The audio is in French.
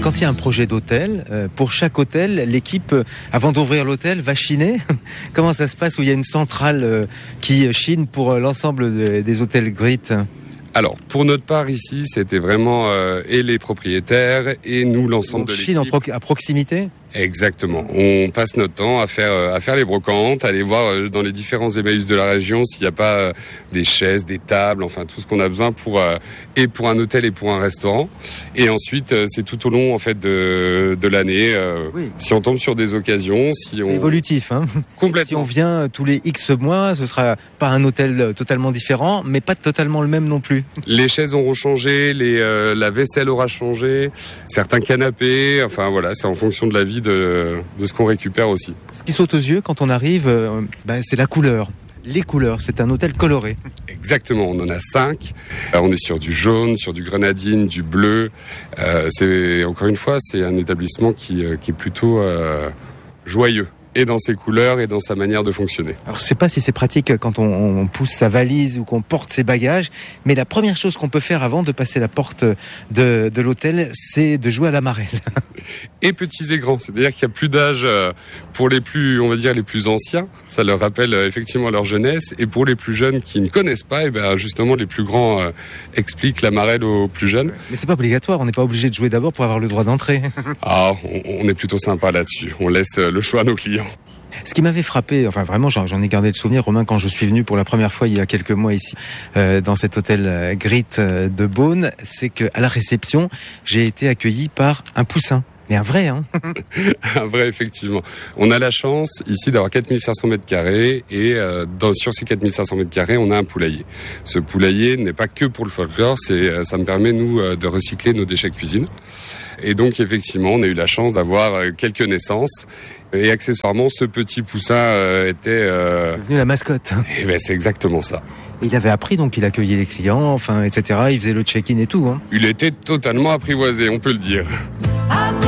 Quand il y a un projet d'hôtel, pour chaque hôtel, l'équipe, avant d'ouvrir l'hôtel, va chiner. Comment ça se passe, où il y a une centrale qui chine pour l'ensemble des hôtels Grit? Alors, pour notre part ici, c'était vraiment et les propriétaires et nous, l'ensemble de l'équipe. Chine à proximité? Exactement. On passe notre temps à faire les brocantes, à aller voir dans les différents Emmaüs de la région s'il n'y a pas des chaises, des tables, enfin tout ce qu'on a besoin pour un hôtel et pour un restaurant. Et ensuite, c'est tout au long en fait de l'année. Oui. Si on tombe sur des occasions, c'est évolutif, hein. Complètement. Si on vient tous les X mois, ce sera pas un hôtel totalement différent, mais pas totalement le même non plus. Les chaises auront changé, la vaisselle aura changé, certains canapés. Enfin voilà, c'est en fonction de la vie de ce qu'on récupère aussi. Ce qui saute aux yeux quand on arrive, c'est la couleur. Les couleurs, c'est un hôtel coloré. Exactement, on en a 5. On est sur du jaune, sur du grenadine, du bleu. Encore une fois, c'est un établissement qui est plutôt joyeux. Et dans ses couleurs et dans sa manière de fonctionner. Alors je sais pas si c'est pratique quand on pousse sa valise ou qu'on porte ses bagages, mais la première chose qu'on peut faire avant de passer la porte de l'hôtel, c'est de jouer à la marelle. Et petits et grands, c'est-à-dire qu'il n'y a plus d'âge pour les plus, on va dire, les plus anciens. Ça leur rappelle effectivement leur jeunesse. Et pour les plus jeunes qui ne connaissent pas, justement les plus grands expliquent la marelle aux plus jeunes. Mais c'est pas obligatoire, on n'est pas obligé de jouer d'abord pour avoir le droit d'entrer. Ah, on est plutôt sympa là-dessus. On laisse le choix à nos clients. Ce qui m'avait frappé, enfin vraiment j'en ai gardé le souvenir, Romain, quand je suis venu pour la première fois il y a quelques mois ici dans cet hôtel Grit de Beaune, c'est qu'à la réception, j'ai été accueilli par un poussin. Et un vrai, hein. Un vrai, effectivement. On a la chance ici d'avoir 4500 mètres carrés et sur ces 4500 mètres carrés, on a un poulailler. Ce poulailler n'est pas que pour le folklore, ça me permet, nous, de recycler nos déchets cuisine. Et donc, effectivement, on a eu la chance d'avoir quelques naissances. Et accessoirement, ce petit poussin était... devenu la mascotte. Et c'est exactement ça. Il avait appris, donc il accueillait les clients, enfin, etc. Il faisait le check-in et tout, hein. Il était totalement apprivoisé, on peut le dire.